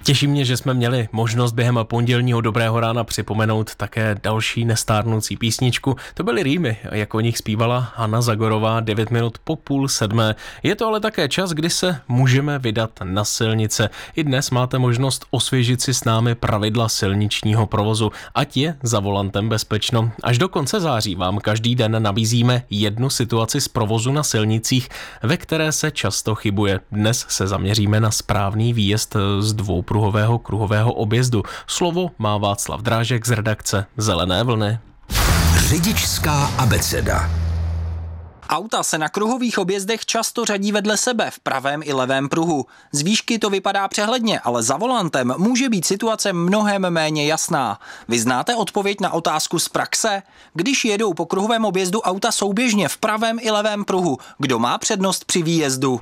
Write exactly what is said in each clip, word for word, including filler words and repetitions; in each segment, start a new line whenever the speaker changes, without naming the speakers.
Těší mě, že jsme měli možnost během pondělního Dobrého rána připomenout také další nestárnoucí písničku. To byly Rýmy, jak o nich zpívala Hana Zagorová devět minut po půl sedmé. Je to ale také čas, kdy se můžeme vydat na silnice. I dnes máte možnost osvěžit si s námi pravidla silničního provozu, ať je za volantem bezpečno. Až do konce září vám každý den nabízíme jednu situaci z provozu na silnicích, ve které se často chybuje. Dnes se zaměříme na správný výjezd z dvoupruhového kruhového objezdu. Slovo má Václav Drážek z redakce Zelené vlny.
Řidičská abeceda.
Auta se na kruhových objezdech často řadí vedle sebe v pravém i levém pruhu. Z výšky to vypadá přehledně, ale za volantem může být situace mnohem méně jasná. Vy znáte odpověď na otázku z praxe? Když jedou po kruhovém objezdu auta souběžně v pravém i levém pruhu, kdo má přednost při výjezdu?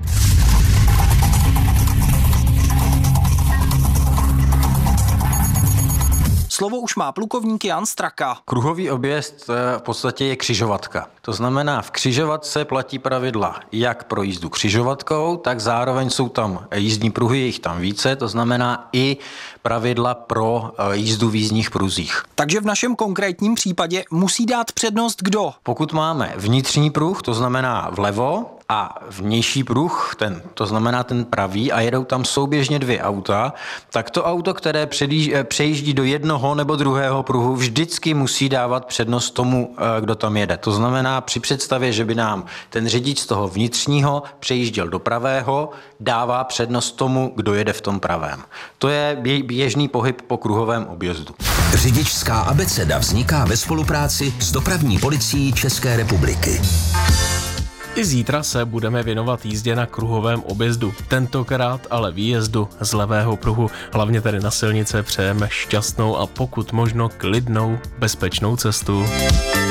Slovo už má plukovník Jan Straka.
Kruhový objezd v podstatě je křižovatka. To znamená, v křižovatce platí pravidla jak pro jízdu křižovatkou, tak zároveň jsou tam jízdní pruhy, je jich tam více, to znamená i pravidla pro jízdu v jízdních pruzích.
Takže v našem konkrétním případě musí dát přednost kdo?
Pokud máme vnitřní pruh, to znamená vlevo, a vnější pruh, ten, to znamená ten pravý, a jedou tam souběžně dvě auta, tak to auto, které předjíž, přejíždí do jednoho nebo druhého pruhu, vždycky musí dávat přednost tomu, kdo tam jede. To znamená při představě, že by nám ten řidič z toho vnitřního přejížděl do pravého, dává přednost tomu, kdo jede v tom pravém. To je běžný pohyb po kruhovém objezdu.
Řidičská abeceda vzniká ve spolupráci s Dopravní policií České republiky.
I zítra se budeme věnovat jízdě na kruhovém objezdu, tentokrát ale výjezdu z levého pruhu. Hlavně tedy na silnice přejeme šťastnou a pokud možno klidnou, bezpečnou cestu.